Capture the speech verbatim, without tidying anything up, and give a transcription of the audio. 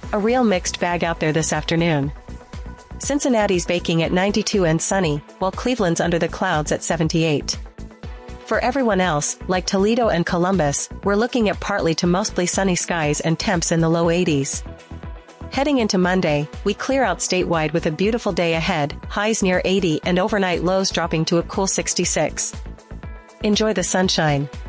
A real mixed bag out there this afternoon. Cincinnati's baking at ninety-two and sunny, while Cleveland's under the clouds at seventy-eight. For everyone else, like Toledo and Columbus, we're looking at partly to mostly sunny skies and temps in the low eighties. Heading into Monday, we clear out statewide with a beautiful day ahead, highs near eighty and overnight lows dropping to a cool sixty-six. Enjoy the sunshine.